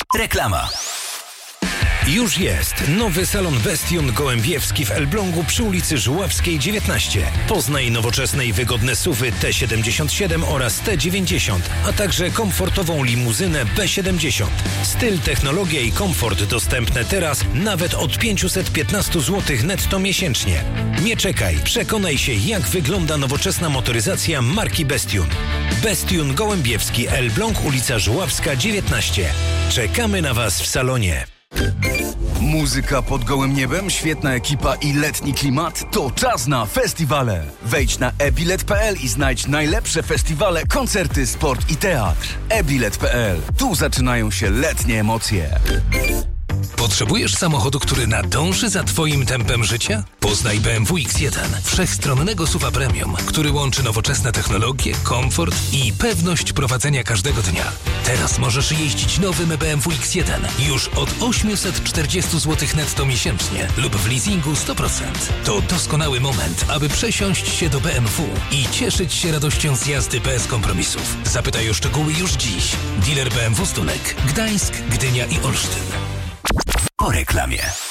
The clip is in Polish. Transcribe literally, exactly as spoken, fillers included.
Reklama. Już jest nowy salon Bestion Gołębiewski w Elblągu przy ulicy Żuławskiej dziewiętnaście. Poznaj nowoczesne i wygodne suwy T siedemdziesiąt siedem oraz T dziewięćdziesiąt, a także komfortową limuzynę B siedemdziesiąt. Styl, technologia i komfort dostępne teraz nawet od pięćset piętnaście złotych netto miesięcznie. Nie czekaj, przekonaj się, jak wygląda nowoczesna motoryzacja marki Bestion. Bestion Gołębiewski, Elbląg, ulica Żuławska dziewiętnaście. Czekamy na Was w salonie. Muzyka pod gołym niebem, świetna ekipa i letni klimat? To czas na festiwale! Wejdź na e bilet kropka p l i znajdź najlepsze festiwale, koncerty, sport i teatr. e bilet kropka p l. Tu zaczynają się letnie emocje. Potrzebujesz samochodu, który nadąży za Twoim tempem życia? Poznaj B M W X jeden, wszechstronnego S U V-a premium, który łączy nowoczesne technologie, komfort i pewność prowadzenia każdego dnia. Teraz możesz jeździć nowym B M W X jeden już od osiemset czterdzieści złotych netto miesięcznie lub w leasingu sto procent. To doskonały moment, aby przesiąść się do B M W i cieszyć się radością z jazdy bez kompromisów. Zapytaj o szczegóły już dziś. Dealer B M W Stunek, Gdańsk, Gdynia i Olsztyn. Po reklamie.